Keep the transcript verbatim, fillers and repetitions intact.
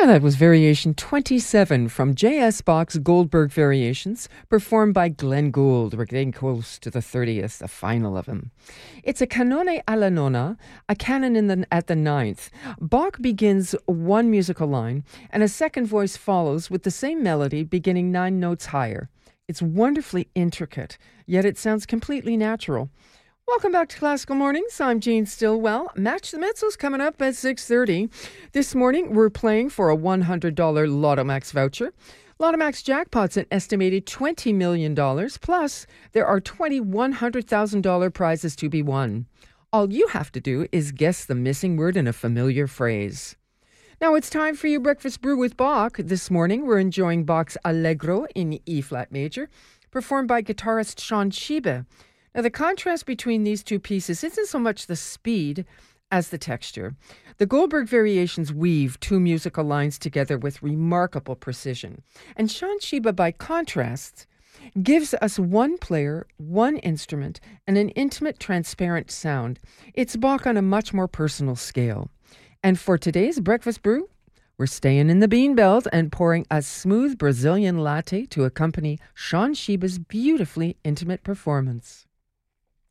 And that was Variation twenty-seven from J S. Bach's Goldberg Variations, performed by Glenn Gould. We're getting close to the thirtieth, the final of them. It's a canone alla nona, a canon in the, at the ninth. Bach begins one musical line, and a second voice follows with the same melody beginning nine notes higher. It's wonderfully intricate, yet it sounds completely natural. Welcome back to Classical Mornings. I'm Jean Stillwell. Match the Mezzos coming up at six thirty. This morning, we're playing for a one hundred dollars Lottomax voucher. Lottomax jackpot's an estimated twenty million dollars. Plus, there are twenty one hundred thousand dollars prizes to be won. All you have to do is guess the missing word in a familiar phrase. Now it's time for your Breakfast Brew with Bach. This morning, we're enjoying Bach's Allegro in E-flat major, performed by guitarist Shaun Shiba. Now, the contrast between these two pieces isn't so much the speed as the texture. The Goldberg Variations weave two musical lines together with remarkable precision. And Shaun Shiba, by contrast, gives us one player, one instrument, and an intimate, transparent sound. It's Bach on a much more personal scale. And for today's Breakfast Brew, we're staying in the bean belt and pouring a smooth Brazilian latte to accompany Shaun Shiba's beautifully intimate performance.